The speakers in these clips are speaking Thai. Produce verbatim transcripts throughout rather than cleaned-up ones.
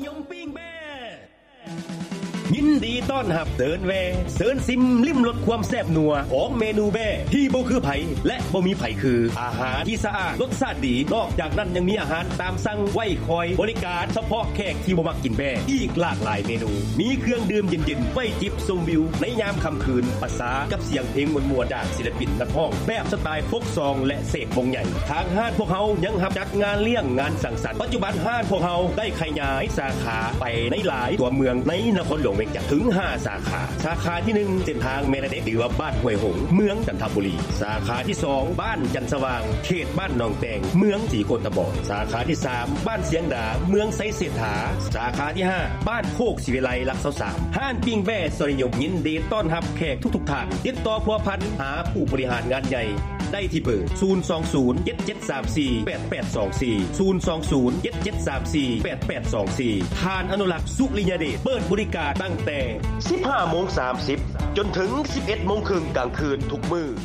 ยมปิ้งแบ้ยินดีต้อนรับเดินแวเซิร์นซิมลิ้มรสความแซ่บนัวของเมนูแบ้ที่บ่คือไผและบ่มีไผคืออาหารที่สะอาดรสชาติดีนอกจากนั้นยังมีอาหารตามสั่งไว้คอยบริการเฉพาะแขกที่บ่มักกินแบ้อีกหลากหลายเมนูมีเครื่องดื่มเย็นๆไว้จิบชมวิวในยามค่ำคืนประสานกับเสียงเพลงม่วนๆจากศิลปินนักร้องแบบสไตล์โฟกซองและเศษวงใหญ่ทางห้านพวกเฮายังรับจัดงานเลี้ยงงานสังสรรค์ปัจจุบันห้านพวกเฮาได้ขยายสาขาไปในหลายตัวเมืองในนครหลวงเวียงจันทน์ถึงห้าสาขาสาขาที่หนึ่งเส้นทางเมลเด็กหรือว่าบ้านห้วยหงเมืองจันทบุรีสาขาที่สองบ้านจันทร์สว่างเขตบ้านหนองแตงเมืองศรีโกนตะบอนสาขาที่สามบ้านเสียงดาเมืองไสเศรษฐาสาขาที่ห้าบ้านโคกศิวิไลรักษาสามห้านปิ้งแบ้สริยมยินดีต้อนรับแขกทุกๆท่านติดต่อพัวพันหาผู้บริหารงานใหญ่ได้ที่เบอร์ศูนย์ สอง ศูนย์ เจ็ด เจ็ด สาม สี่ แปด แปด สอง สี่ ศูนย์ สอง ศูนย์ เจ็ด เจ็ด สาม สี่ แปด แปด สอง สี่ทานอนุรักษ์สุริยเดชเปิดบริการตั้งแต่ สิบห้าโมงสามสิบ จนถึง สิบเอ็ดโมงครึ่งกลางคืนทุกมื้อ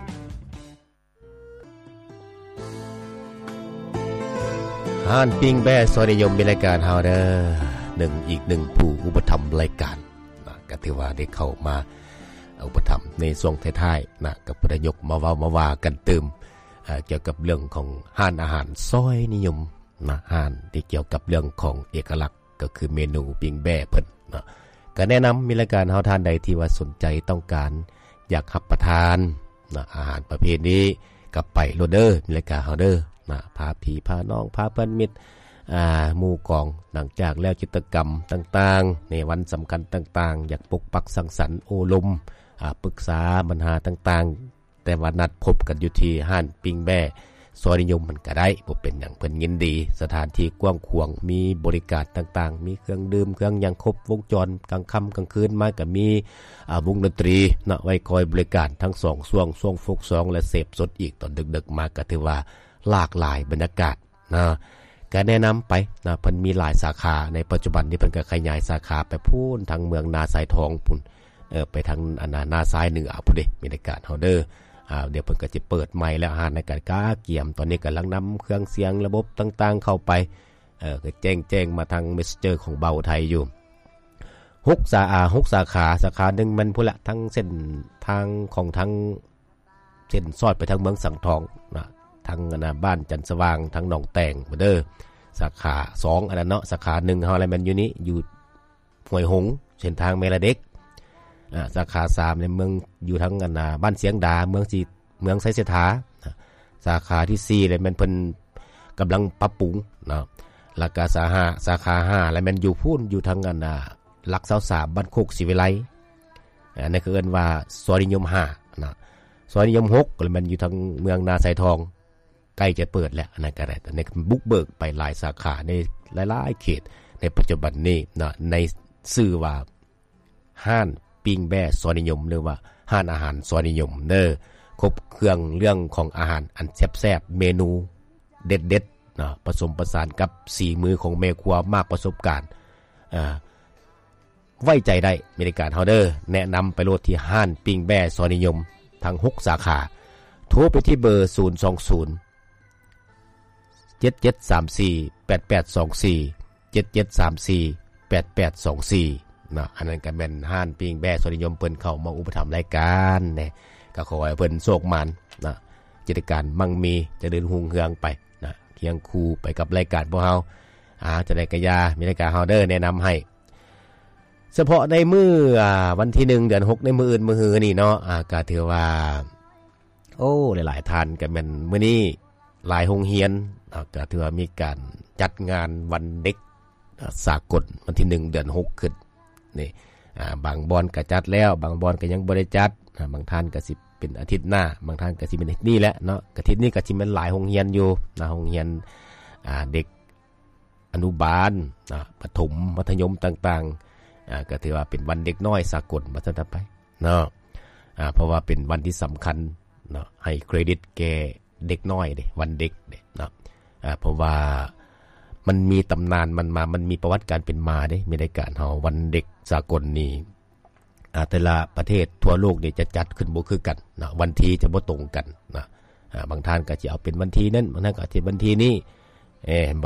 ห้านปิ้งแบ้สวัสดียมมีรายการเฮาเด้อหนึ่งอีกหนึ่งผู้อุปถัมภ์รายการนะก็ถือว่าได้เข้ามาอุปถัมภ์ในช่วงท้ายๆนะกับประยกมาเว้ามาว่ากันเติมเกี่ยวกับเรื่องของห้านอาหารซอยนิยมนะห้านที่เกี่ยวกับเรื่องของเอกลักษณ์ก็คือเมนูปิ้งแบ้เพิ่นนะก็แนะนำมีรายการเฮาท่านใดที่ว่าสนใจต้องการอยากรับประทานนะอาหารประเภทนี้กับไปโลเดอร์มีรายการเฮาเด้อนะพาพี่พาน้องพาเพื่อนมิตรอ่าหมู่กองหลังจากแล้วกิจกรรมต่างๆในวันสำคัญต่างๆอยากปกปักสังสรรค์โอลมอ่าปรึกษาปัญหาต่างๆแต่ว่านัดพบกันอยู่ที่ห้านปิ้งแบ้ซอยนิยมมันก็ได้บ่เป็นหยังเพิ่นยินดีสถานที่กว้างขวางมีบริการต่างๆมีเครื่องดื่มเครื่องหยังครบวงจรกลางค่ำกลางคืนมาก็มีอ่าวงดนตรีเนาะไว้คอยบริการทั้งสองช่วงช่วงโฟกซองและเสพสดอีกตอนดึกๆมาก็ถือว่าหลากหลายบรรยากาศนะก็แนะนำไปนะเพิ่นมีหลายสาขาในปัจจุบันนี้เพิ่นก็ขยายสาขาไปพูนทางเมืองนาสายทองพุ่นเออไปทางอนานาซ้ายเหนือพุ่นเด้มีรายการเฮาเด้ออ่าเดี๋ยวเพิ่นก็จะเปิดใหม่แล้วอาหารในการก้าเกี่ยมตอนนี้กำลังนำเครื่องเสียงระบบต่างๆเข้าไปเออก็แจ้งๆมาทาง Messenger ของเบาไทยอยู่หกสาขาหกสาขาสาขานึงมันพุ่นละทั้งเส้นทางของทางเส้นซอดไปทางเมืองสังทองนะทางอนาบ้านจันทร์สว่างทางหนองแตงเด้อสาขาสองอันนั้นเนาะสาขาหนึ่งเฮาอะไรมันอยู่นี้อยู่ห้วยหงเส้นทางเมลเด็กอ่าสาขาสามในเมืองอยู่ทางอันน่ะบ้านเสียงดาเมืองสีเมืองไสเสถาสาขาที่สี่เลยมันเพิ่นกำลังปรับปรุงเนาะแล้วก็สาขาสาขาห้าแล้วมันอยู่พูนอยู่ทางอันน่ะหลักเสาสามบ้านโคกศิวิไลอันนั้นคือเอิ้นว่าซอยนิยมห้านะซอยนิยมหกแล้วมันอยู่ทางเมืองนาไสทองใกล้จะเปิดแล้วอันนั้นก็ได้แต่ในบุกเบิกไปหลายสาขาในหลายๆเขตในปัจจุบันนี้นะในชื่อว่าห้านปิ้งแบ้ซอยนิยมหรือว่าห้านอาหารซอยนิยมเด้อครบเครื่องเรื่องของอาหารอันแซ่บๆเมนูเด็ดๆนะผสมผสานกับสีมือของแม่ครัวมากประสบการณ์อ่าไว้ใจได้มีรายการเฮาเด้อแนะนำไปโลดที่ห้านปิ้งแบ้ซอยนิยมทั้งหกสาขาโทรไปที่เบอร์ศูนย์ สอง ศูนย์ เจ็ด เจ็ด สาม สี่ แปด แปด สอง สี่ เจ็ด เจ็ด สาม สี่ แปด แปด สอง สี่นะอันนั้นก็แม่นห้านปิ้งแบ้ซอยนิยมเพิ่นเข้ามาอุปถัมภ์รายการนะก็ขอให้เพิ่นโชคมันนะกิจการมั่งมีจะเดินหุ่งเฮืองไปนะเคียงคู่ไปกับรายการพวกเฮาอ่าจะได้กะยามีรายการเฮาเด้อแนะนำให้เฉพาะในมื้ออ่าวันที่หนึ่งเดือนหกในมื้ออื่นมื้อฮือนี่เนาะอ่าก็ถือว่าโอ้หลายๆท่านก็แม่นมื้อนี้หลายโรงเรียนอ่าก็ถือว่ามีการจัดงานวันเด็กสากลวันที่หนึ่งเดือนหกขึ้นนี่อ่าบางบอนก็จัดแล้วบางบอนก็ยังบ่ได้จัดอ่าบางท่านก็สิเป็นอาทิตย์หน้าบางท่านก็สิเป็นอาทิตย์นี้แหละเนาะอาทิตย์นี้ก็สิเป็นหลายโรงเรียนอยู่นะโรงเรียนอ่าเด็กอนุบาลอ่าประถมมัธยมต่างๆอ่าก็ถือว่าเป็นวันเด็กน้อยสากลมาซั่นไปเนาะอ่าเพราะว่าเป็นวันที่สำคัญเนาะให้เครดิตแก่เด็กน้อยเด้วันเด็กเด้เนาะอ่าเพราะว่ามันมีตำนานมันมามันมีประวัติการเป็นมาเด้มีรายการเฮาวันเด็กสากลนี่อ่าแต่ละประเทศทั่วโลกนี่จะจัดขึ้นบ่คือกันนะวันที่จะบ่ตรงกันนะอ่าบางท่านก็สิเอาเป็นวันที่นั้นบางท่านก็สิวันที่นี้เอ้เห็นบ่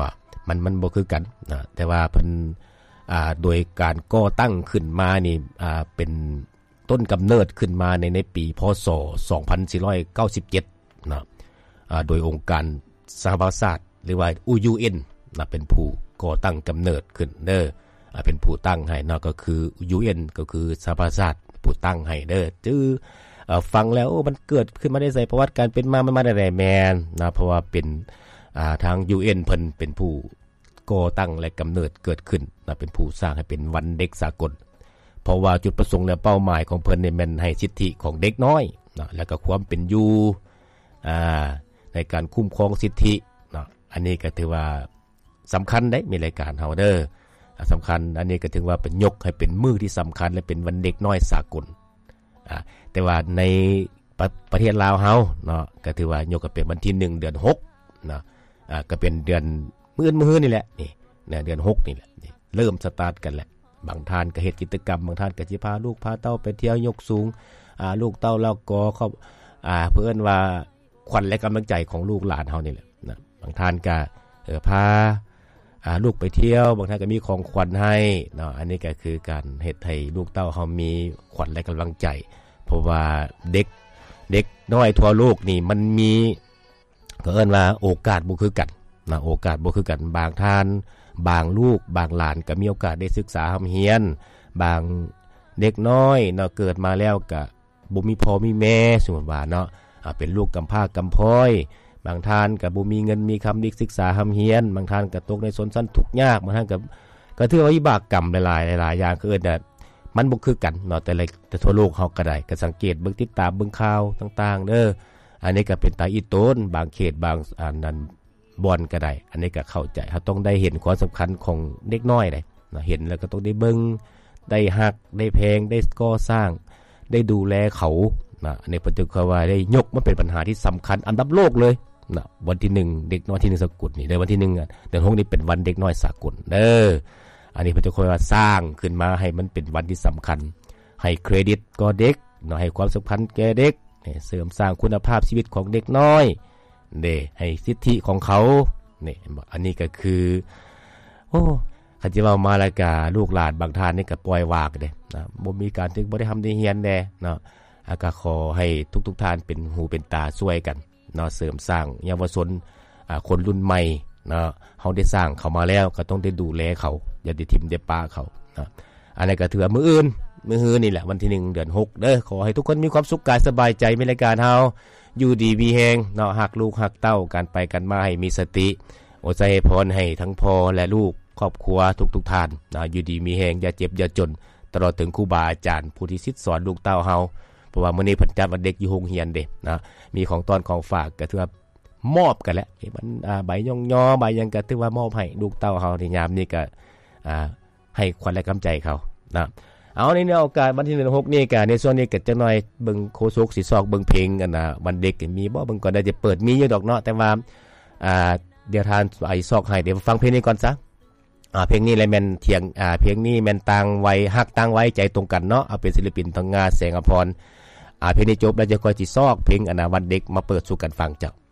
มันมันบ่คือกันนะแต่ว่าเพิ่นอ่าโดยการก่อตั้งขึ้นมานี่อ่าเป็นต้นกำเนิดขึ้นมาในในปีพ.ศ. สองพันสี่ร้อยเก้าสิบเจ็ดนะอ่าโดยองค์การสหประชาชาติหรือว่า ยู เอ็น นะเป็นผู้ก่อตั้งกำเนิดขึ้นเด้ออ่าเป็นผู้ตั้งให้นะก็คือ ยู เอ็น ก็คือสหประชาชาติผู้ตั้งให้เด้อจื้อเอ่อฟังแล้วโอ้มันเกิดขึ้นมาได้ไสประวัติการเป็นมามันมาได้ไดแม่นนะเพราะว่าเป็นอ่าทาง ยู เอ็น เพิ่นเป็นผู้ก่อตั้งและกำเนิดเกิดขึ้นนะเป็นผู้สร้างให้เป็นวันเด็กสากลเพราะว่าจุดประสงค์และเป้าหมายของเพิ่นนี่แม่นให้สิทธิของเด็กน้อยนะแล้วก็ความเป็นอยู่อ่าในการคุ้มครองสิทธินะอันนี้ก็ถือว่าสำคัญได้มีรายการเฮาเด้อสำคัญอันนี้ก็ถือว่าเป็นยกให้เป็นมื้อที่สำคัญและเป็นวันเด็กน้อยสากลอ่าแต่ว่าในประประเทศลาวเฮาเนาะก็ถือว่ายกก็เป็นวันที่หนึ่งเดือนหกนะอ่าก็เป็นเดือนมื้อมื้อนี่แหละนี่เนี่ยเดือนหกนี่แหละนี่เริ่มสตาร์ทกันแล้วบางท่านก็เฮ็ดกิจกรรมบางท่านก็สิพาลูกพาเต้าไปเที่ยวยกสูงอ่าลูกเต้าเล่ากอเขาอ่าเพิ่นว่าขวัญและกำลังใจของลูกหลานเฮานี่แหละนะบางท่านก็เออพาอ่าลูกไปเที่ยวบางท่านก็มีของขวัญให้เนาะอันนี้ก็คือการเฮ็ดให้ลูกเต้าเฮามีขวัญและกำลังใจเพราะว่าเด็กเด็กน้อยทั่วโลกนี่มันมีก็เอิ้นว่าโอกาสบ่คือกันนะโอกาสบ่คือกันบางท่านบางลูกบางหลานก็มีโอกาสได้ศึกษาร่ำเรียนบางเด็กน้อยเนาะเกิดมาแล้วก็บ่มีพ่อมีแม่สมมุติว่าเนาะอ่าเป็นลูกกำพร้ากำพร้อยบางท่านก็บ่มีเงินมีคำดิศึกษาร่ำเรียนบางท่านก็ตกในชนชั้นทุกข์ยากบางท่านก็ก็ถือว่าวิบากกรรมหลายๆหลายๆอย่างคือเอิ้นน่ะมันบ่คือกันเนาะแต่ละแต่ทั่วโลกเฮาก็ได้ก็สังเกตเบิ่งติดตามเบิ่งข่าวต่างๆเด้ออันนี้ก็เป็นตาอีโตนบางเขตบางอันนั้นบอนก็ได้อันนี้ก็เข้าใจเฮาต้องได้เห็นความสำคัญของเด็กน้อยได้นะเห็นแล้วก็ต้องได้เบิ่งได้ฮักได้แพงได้ก่อสร้างได้ดูแลเขานะอันนี้เพิ่นจึงว่าได้ยกมันเป็นปัญหาที่สำคัญอันดับโลกเลยนะวันที่หนึ่งเด็กน้อยที่หนึ่งสกุลนี่เด้อวันที่หนึ่งเดือนหกนี่เป็นวันเด็กน้อยสากลเด้ออันนี้เพิ่นจะค่อยว่าสร้างขึ้นมาให้มันเป็นวันที่สำคัญให้เครดิตก็เด็กเนาะให้ความสำคัญแก่เด็กเสริมสร้างคุณภาพชีวิตของเด็กน้อยเด้ให้สิทธิของเขานี่อันนี้ก็คือโอ้คันสิเว้ามาแล้วก็ลูกหลานบางท่านนี่ก็ปล่อยวางเด้นะบ่มีการถึงบ่ได้ทำได้เรียนแน่เนาะก็ขอให้ทุกๆท่านเป็นหูเป็นตาช่วยกันเนาะเสริมสร้างเยาวชนอ่าคนรุ่นใหม่เนาะเฮาได้สร้างเขามาแล้วก็ต้องได้ดูแลเขาอย่าได้ทิ่มได้ป้าเขาเนาะอันนี้ก็ถือว่ามื้ออื่นมื้อฮื้อนี่แหละวันที่หนึ่งเดือนหกเด้อขอให้ทุกคนมีความสุขกายสบายใจในรายการเฮาอยู่ดีมีแฮงเนาะฮักลูกฮักเต้ากันไปกันมาให้มีสติอดใจพรให้ทั้งพ่อและลูกครอบครัวทุกๆท่านนะอยู่ดีมีแฮงอย่าเจ็บอย่าจนตลอดถึงครูบาอาจารย์ผู้ที่ศิษย์สอนลูกเต้าเฮาเพราะว่ามื้อนี้เพิ่นจัดวันเด็กอยู่โรงเรียนเด้นะมีของต้อนของฝากก็ถือว่ามอบกันแล้วมันอ่าใบย่อๆใบหยังก็ถือว่ามอบให้ลูกเต้าเฮาในยามนี้ก็อ่าให้ขวัญและกำใจเขานะเอาในโอกาสวันที่เดือนหกนี่ก็ในส่วนนี้ก็จักหน่อยเบิ่งโคศกสิซอกเบิ่งเพลงกันน่ะวันเด็กมีบ่เบิ่งก่อนได้จะเปิดมีอยู่ดอกเนาะแต่ว่าอ่าเดี๋ยวทานไอ้ซอกให้เดี๋ยวฟังเพลงนี้ก่อนซะอ่าเพลงนี้แหละแม่นเถียงอ่าเพลงนี้แม่นต่างวัยฮักต่างวัยใจตรงกันเนาะเอาเป็นศิลปินทางงานแสงอภรอ่าเพลงนี้จบแล้วจะค่อยสิซอกเพลงอันน่ะวันเด็กมาเปิดสู่กันฟังเจ้า